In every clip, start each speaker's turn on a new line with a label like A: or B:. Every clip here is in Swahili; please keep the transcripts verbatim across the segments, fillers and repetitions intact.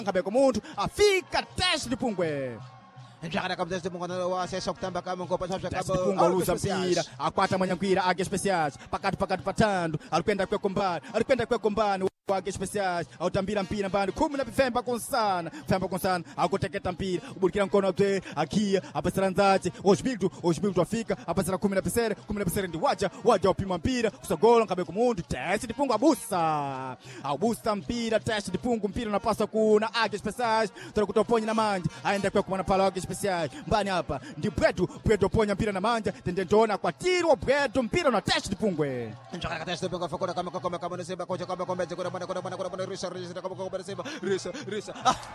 A: Ngabeko muntu afika test Dipungwe.
B: Njagara kabdeste mungana wa sesa kutamba kama ngopa chapcha
A: kabo Dipungwe luza mpira akwata mwanyankwira age special pakati pakati patando alikwenda kwa kombani alikwenda kwa kombani wage special autambira mpira mbani kumi na pifemba konsana femba konsana akoteketa mpira ubulikira mkono wake akia apasira nzache Osbildu Osbildu afika apasira kumi na pisere kumi na pisere ndi waja waja upima mpira kusagola Ngabeko muntu test Dipungwe abusa abusa mpira test Dipungwe mpira unapaswa kuna age special tunakutoponya na manja aenda kwa kumana pala wage special mbani hapa ndi Bwetu Bwetu ponya mpira na manja tende ndona kwa tiro Bwetu mpira na test Dipungwe
B: njagara test Dipungwe fakora kama kama kama nsemba koja kama kama kuna kuna kuna kuna kuna risa risa kama kama nsemba risa risa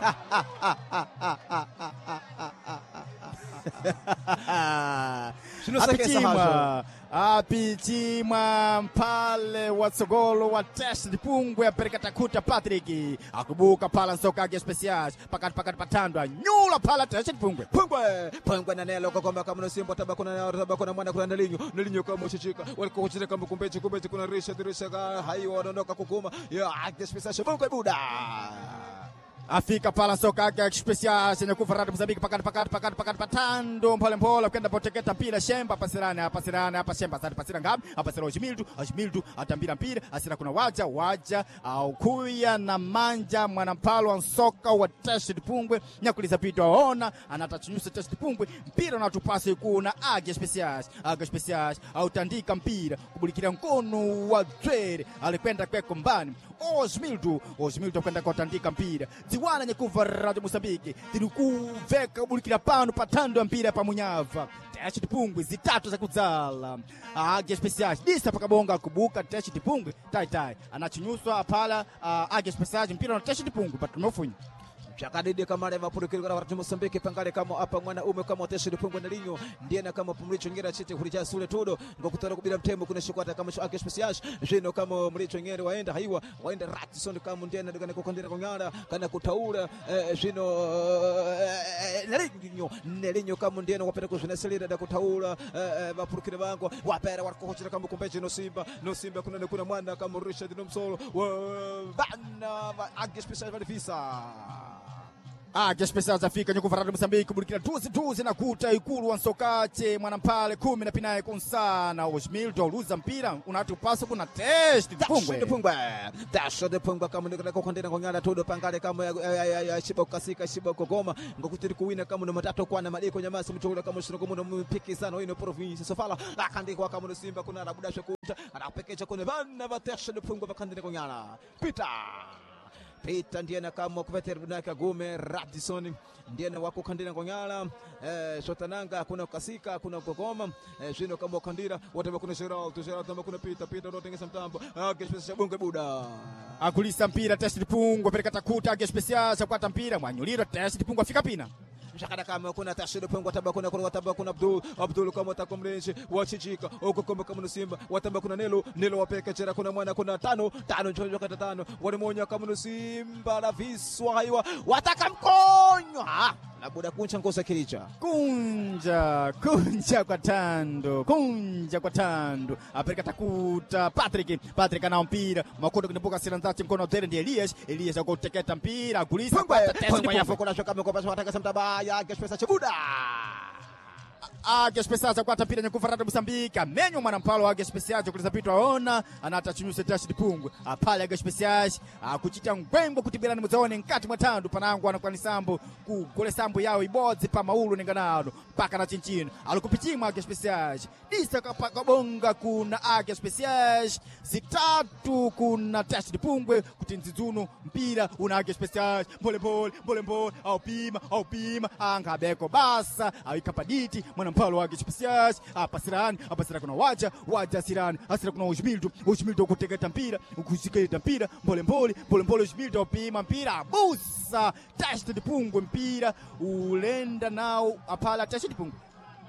A: Shino sekesa apichima mpale watsogolo wa test Dipungwe apereka takuta Patrick akubuka pala nsoka age special pakati pakati patandwa nyula pala test Dipungwe
B: Pungwe Pungwe na nelo kama kama nsimba tabako na tabako na mwana kuna Nelinyo Nelinyo kama chichika walikuwa kucheza kama kumbeche kumbeche kuna risha risha hayo wanaondoka kukuma ya age special Pungwe buda
A: afika pala soka age special senye kufarata Mozambique pakati pakati pakati pakati patando mpole mpole kwenda poteketa mpira Shemba pasirane hapa pasirane hapa Shemba sasa pasira ngapi hapa sira Osmildu Osmildu atambira mpira asira kuna waja waja au kuya na manja mwanampalo wa soka wa test Dipungwe nyakuliza pito aona anatachunyusa test Dipungwe mpira unatupasa kuna age special age special au tandika mpira kubulikira mkono wa Dwere alikwenda kwa kombani Osmildu Osmildu kwenda kwa tandika mpira ziwana nyekuva Radio Mozambique tilikuveka kubulikira pano patando mpira pa Munyava test Dipungwe zitatu za kudzala age special disa pakabonga kubuka test Dipungwe tai tai anachinyuswa pala uh, age special mpira na test Dipungwe patumofunya
B: Chakadidi kama leva purikiri kwa Radio Mozambique pangale kama apa mwana ume kama test Dipungwe na Nelinyo ndiye na kama pumlicho ngera chete kulija sule todo ngokutara kubira mtembo kuna shikwata kama sho age special jino kama mlicho ngere waenda haiwa waenda Ratson kama ndiye na kana kukondera kongara kana kutaura jino Nelinyo Nelinyo kama ndiye wapenda kuzina selida da kutaura bapurikiri bango wapera warikochira kama kumbeje no Simba no Simba kuna kuna mwana kama Richard Nomsolo bana age special valifisa
A: age special zafika nyukuva Radio Mozambique kubulikira tuzi tuzi na kuta ikulu wa nsokache mwanampale kumi na pinaye konsana Osmildu luza mpira unatupasa kuna test Dipungwe
B: Dipungwe dasho Dipungwe kama ndikana kukondera kongana todo pangale kama ya Shiboko kasika Shiboko Goma ngokutiri kuwina kama no matatu kwa na madiko nyamasi mchukula kama shiroko muno mpiki sana ino province sofala akandikwa kama no Simba kuna rabudasha kuta anapekecha kuna bana batesha Dipungwe bakandira kongana Peter Peter ndiye na kama kuveterana Kagume Radisson ndiye na wako kandira ngonyala eh Shotananga kuna kasika kuna Gogoma eh jino kama kandira wote kuna Gerald Gerald kama kuna Peter Peter ndo tengesa mtambo age special Bunge buda
A: akulisa mpira test Dipungwe pereka takuta age special sakwata mpira mwanyuliro test Dipungwe afika pina
B: Mshakada kama kuna test Dipungwe tabaka kuna kuna tabaka kuna Abdul Abdul kama takomlenje wachichika uko kama kama Simba watamba kuna Nelo Nelo wapeka chera kuna mwana kuna tano tano njojo kata tano wale monya kama Simba la viswa haiwa wataka mkonyo ha labuda kuncha ngosa kilicha
A: kunja kunja kwa tando kunja kwa tando apereka takuta Patrick Patrick ana mpira makondo kunipoka siranzache mkono wa Dwere ndi Elias Elias akoteketa mpira kulisa
B: kwa test kwa yafoko na shoka mko pasa wataka samtaba ya gespesa chibuda
A: age special kwa tapira nyukuva Radio Mozambique amenyo mwanampalo age special kuliza pito aona anatachunyusa test Dipungwe apale age special akuchita ngwembo kutibirana muzaone nkati mwatandu panangu anakwani sambo kugole sambo yao ibodzi pa maulu ninganado paka na chinchino alikupichima age special disa kapaka bonga kuna age special zitatu kuna test Dipungwe kutinzizuno mpira una age special pole pole pole pole au pima au pima angabeko basa au ikapaditi mwanampalo wake special apasirani apasira kuna waja waja sirani asira kuna Osmildu Osmildu kuteketa mpira ukusiketa mpira pole pole pole pole Osmildu upima mpira busa test Dipungwe mpira ulenda nao apala test Dipungwe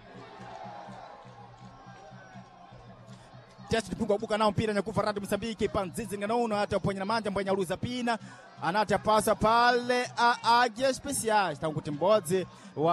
A: test Dipungwe abuka nao mpira nyakuva Radio Mozambique panzizi nganaona hata uponya manja mbanya luza pina anata pasa pale age special tangu timbodze wa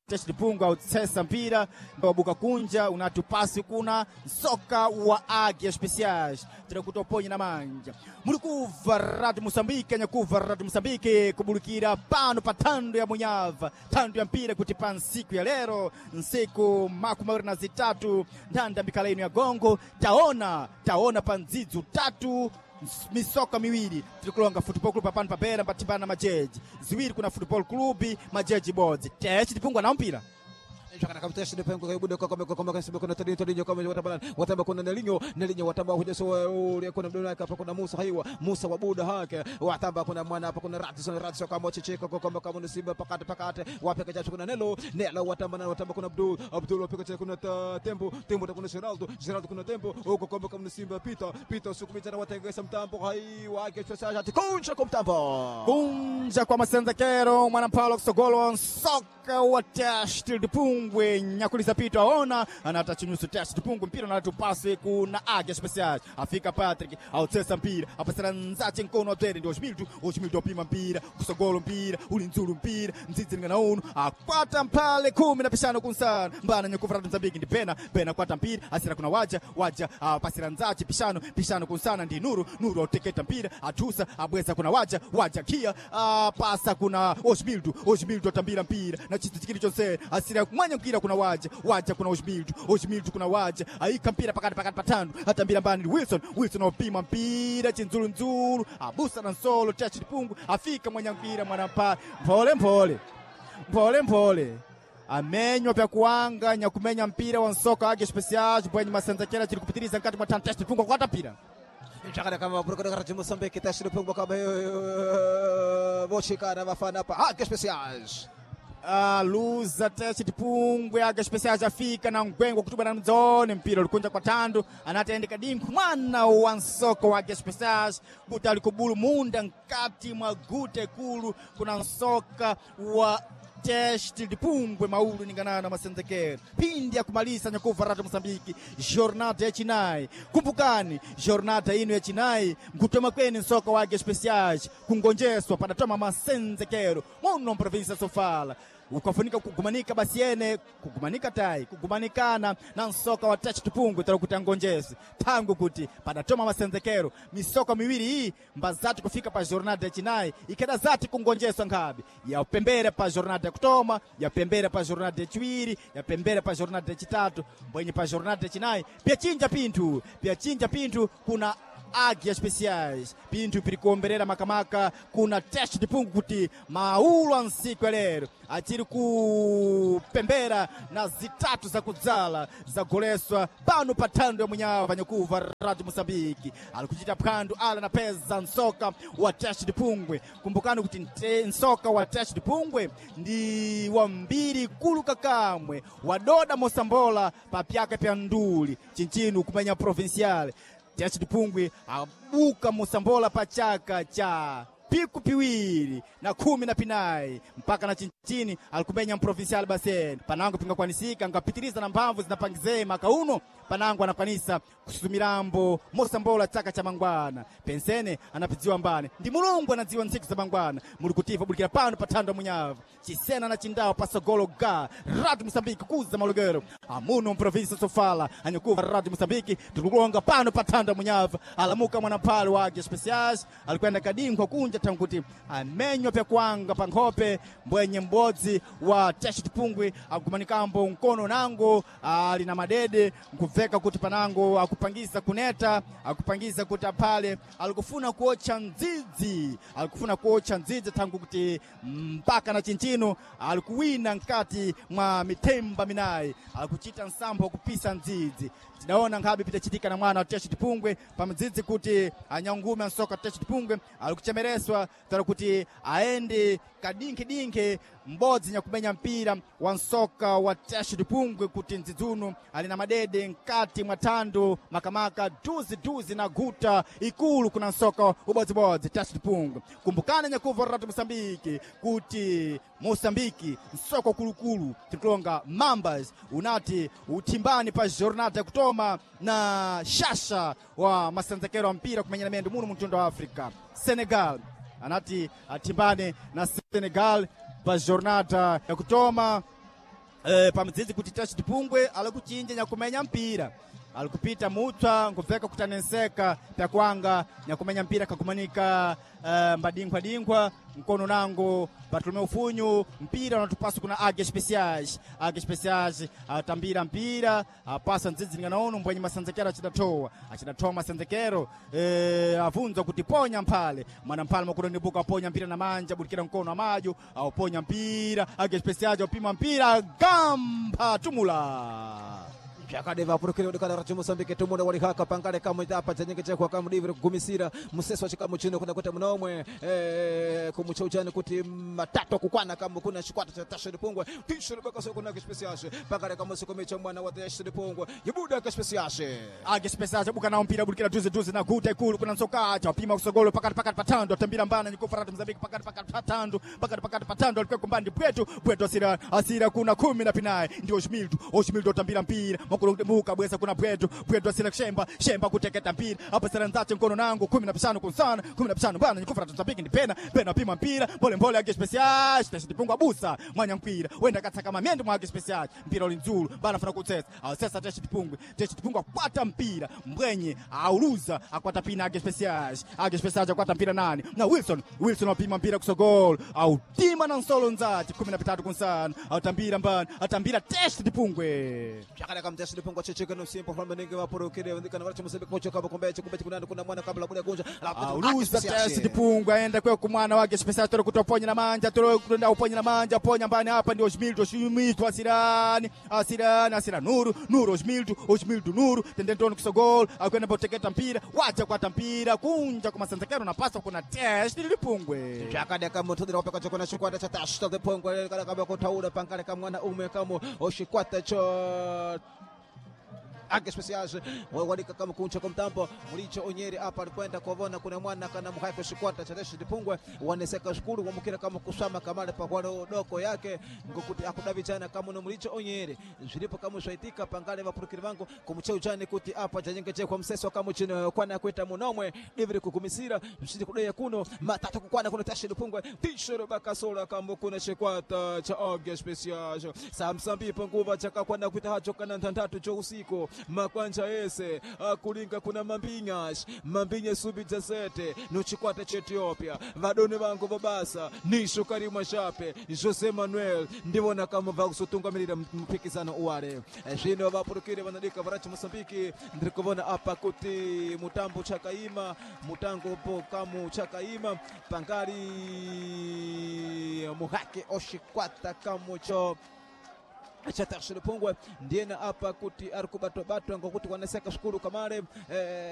A: Test Pungu autsesa mpira mbabuka kunja unatupasi kuna soka wa Águia Especiais tirakutoponya na manja muri kuva Radio Moçambique nyakuva Radio Moçambique kubulikira pano patando ya Munhava tando ya mpira kuti pa nsiku ya lero nsiku makumi mawiri na zitatu ndanda mbikalaino ya gongo taona taona pa nzidzo tatu misoka miwiri tirikulonga football club apano papera mpatimbana na majeji ziwiri kuna football club majeji bodzi Test Pungu na mpira
B: Chakana kama Test Pungu kaibude kwa kama kama kama kuna tadini tadini kama watambana watamba kuna Nelinho Nelinho watamba huja so ule kuna mdona hapa kuna Musa Haiwa Musa wabuda hake watamba kuna mwana hapa kuna Radisson Radisson kama checheka kwa kama kama Simba pakate pakate wapeka chacho kuna Nelo Nelo watamba na watamba kuna Abdul Abdul wapeka chacho kuna Tempo Tempo kuna Geraldo Geraldo kuna Tempo huko kama kama Simba Peter Peter sukumita na watengesa mtambo Haiwa kesho ati kunja kwa mtambo
A: kunja kwa masenzekero mwana Paulo Sogolo soka wa Test Pungu nyakuliza pito aona anatachinyusu Test Pungu mpira na tupase kuna Águia Especiais afika Patrick autsesa mpira apasira nzache nkono atwere ndi Osmildo Osmildo opima mpira kusogolo mpira ulinzulu mpira mdzidzi ngana uno akwata mpale kumi na pishano kunsana mbana nyakuva Radio Moçambique ndi pena pena kwata mpira asira kuna waja waja apasira nzache pishano pishano kunsana ndi Nuru Nuru auteketa mpira atusa abweza kuna waja waja kia pasa kuna Osmildo Osmildo atambira mpira na chitikiri chonse asira kumanya mpira kuna waja waja kuna Osmildo Osmildo kuna waja aika mpira pakati pakati patano atambira mbani Wilson Wilson opima mpira chinzulu nzulu abusa na solo Test Pungu afika mwanya mpira mwana mpa mpole mpole mpole mpole amenywa pya kuanga nyakumenya mpira wa soka Águia Especiais bwenye masenzekera chiri kupitiriza nkati mwa Test Pungu kwata mpira
B: Chakana kama burukada Radio Moçambique Test Pungu kama vochikana vafana hapa Águia Especiais
A: a luz a Test Pungu Águia Especiais afika na ngwengo kutuba na mzone mpira ulikunja kwa tando anatendeka dimku mwana wa nsoko wa Águia Especiais buta alikubulu munda nkati mwa gute kulu kuna nsoka wa Test Pungu maulu ningana na masenzekero pindi ya kumaliza nyakuva Radio Moçambique jornada ya chinai kumbukani jornada ino ya chinai mkutoma kweni nsoka wa Águia Especiais kungonjeswa padatoma masenzekero muno provinsia Sofala ukafunika kugumanika basiene kugumanika tai kugumanikana na nsoka wa Test Pungu tarakuta ngonjesi tangu kuti padatoma masenzekero misoka miwiri hii mbazati kufika pa jornada ya chinai ikeda zati kungonjeswa ngabi ya pembere pa jornada ya kutoma ya pembere pa jornada ya chiwiri ya pembere pa jornada ya chitatu mbwenye pa jornada ya chinai pia chinja pintu pia chinja pintu kuna Águia Especiais pintu pirikuomberera makamaka kuna Test Pungu kuti maulo ansiku lero achiri kupembera na zitatu za kudzala za goleswa pano patando ya Munhava nyakuva Radio Moçambique alikuchita pkandu ala na peza nsoka wa Test Pungu kumbukani kuti nsoka wa Test Pungu ndi wambiri kuluka kamwe wadoda Mosambola papyaka pya nduli chinchinu kumenya provinciale Test Pungu abuka Mosambola pachaka cha piku piwiri na kumi na pinai mpaka na chinchini alikumenya mprovincial basen panango pinga kwanisika ngapitiriza na mbamvu zinapangizee maka uno panango anakanisa kusumirambo Mosambola chaka cha mangwana pensene anapiziwa mbane ndi mulungu anadziwa nsiku za mangwana mulikutiva bulikira pano patando Munhava chisena na chindao pasogolo ga Radio Moçambique kuza malugero amuno mprovinsia Sofala anyakuva Radio Moçambique tukulonga pano patando Munhava alamuka mwanampale wa Águia Especiais alikwenda kadimu kwa kunja tangu kuti amenywa pya kuanga pankhope mbwenye mbodzi wa Test Pungu agumanikambo nkono nango ali na madede nkuveka kuti panango akupangisa kuneta akupangisa kuti pale alikufuna kuocha ndzidzi alikufuna kuocha ndzidzi tangu kuti mpaka na chinchino alikuwina nkati mwa mitemba minayi alikuchita nsambo kupisa ndzidzi tidaona ngabi pitachitika na mwana wa Test Pungu pamdzidzi kuti anyangume nsoka Test Pungu alikuchemereswa tara kuti aende kadinki dinki mbodzi nyakumenya mpira wa nsoka wa Test Pungu kuti nzidzunu alina madede nkati mwatando makamaka duzi duzi na guta ikulu kuna nsoka ubodzi bodzi Test Pungu kumbukana nyakuva Radio Moçambique kuti Moçambique nsoka kulukulu tikulonga Mambas unati utimbani pa jornada ya kutoma na shasha wa masenzekero wa mpira kumenya na mendo muno mtundo wa Afrika Senegal anati atimbane na Senegal pa jornada ya kutoma eh, pamzizi kuti Teste Tipungwe alikuchinja nyakumenya mpira alikupita mutwa nkuveka kutaneseka pyakwanga nyakumenya mpira kakumanika uh, mbadinkwa dinkwa mkono nango Bartolomeu Funyu mpira unatupasa kuna Águia Especiais Águia Especiais atambira mpira apasa nzizi nganaono mbwenye masanzekero achidatoa achidatoa masanzekero eh, avunza kutiponya mpale mwana mpale mwakuno nibuka ponya mpira na manja bulikira mkono wa maju au ponya mpira Águia Especiais upima mpira gamba tumula
B: Jakadeva purukiri udikana rachu Mozambique tumuna wali haka pangale kama itapa chanyenge chekwa kama divire kugumisira museso chikamu chino kuna kwete munomwe eh kumucha ujani kuti matatu kukwana kama kuna shikwata cha Teste Tipungwe tisho baka soko na Especiais pangale kama soko mecha mwana wa Teste Tipungwe yibuda ka Especiais
A: Águia Especiais buka na mpira bulikira duze duze na kuta ikulu kuna nsoka cha pima kusogolo pakati pakati patando atambira mbana nyikufarata Mozambique pakati pakati patando pakati pakati patando alikuwa kumbandi pwetu pwetu asira asira kuna kumi na pinaye ndio Osmildo Osmildo atambira mpira muka bwesa kuna bwetu bwetu asila shemba shemba kuteketa mpira hapa saranzache mkono nangu kumi na tano kunsana kumi na tano bana nyikufarata Mozambique ni pena pena pima mpira pole pole Águia Especiais Teste Tipungwe busa mwanya mpira wenda kataka mamendo mwa Águia Especiais mpira ulinzulu bana fana kutsesa sasa Teste Tipungwe Teste Tipungwe akwata mpira mbwenye auluza akwata pina Águia Especiais Águia Especiais akwata mpira nani na Wilson Wilson apima mpira kusogol au tima na nsolo nzati kumi na tatu kunsana atambira mbana atambira Teste Tipungwe
B: Jakada kama Teste Tipungwe chichika no simple from ninge vapurukiri ndikana rachu Mozambique kocho kama kombeche kumbeche kuna kuna mwana kabla kule kunja
A: auluza Teste Tipungwe aenda kwa kumwana wake Especiais toro kutoponya na manja toro kutenda uponya na manja ponya mbani hapa ndio Osmildo Osmildo asirani asirani asira nuru nuru Osmildo Osmildo nuru tende ntono kusogol akwenda boteketa mpira wacha kwa mpira kunja kwa masanzekero na pasa kuna Teste Tipungwe
B: Jakada kama tudira opeka choko na shikwata cha Teste Tipungwe kala kama kutaula pangale kama mwana ume kama oshikwata cho Águia Especiais walika kama kuncha kwa mtambo mulicho onyeri hapa alikwenda kuona kuna mwana kana muhaifa shikwata cha Teste Tipungwe waneseka shukuru wamukira kama kusama kamale pa kwa doko yake ngokuti akudavijana kama no mulicho onyeri zilipo kama shaitika pangale vapurukiri vangu kumucha ujani kuti hapa janyenge je kwa mseso kama chino kwana kweta munomwe divire kukumisira mshindi kudaya kuno matatu kukwana kuna Teste Tipungwe tishero bakasola kama kuna shikwata cha Águia Especiais samsambi panguva chaka kwana kwita hacho kana ntandatu cho usiku makwanja ese akulinga kuna mambinyash mambinye subi jasete nuchikwata cha Ethiopia vadone vangu vabasa nisho Karima Shape Jose Manuel ndivona kama vakusotungamirira mpikisano uwale zvino vapurukire vanadika varachi Mozambique ndirikuvona apa kuti mutambo chakaima mutango po kamu chakaima pangari muhake oshikwata kamucho cha Teste Tipungwe ndiena hapa kuti arikubatwa batwa ngokuti wanaseka shukuru kamare eh,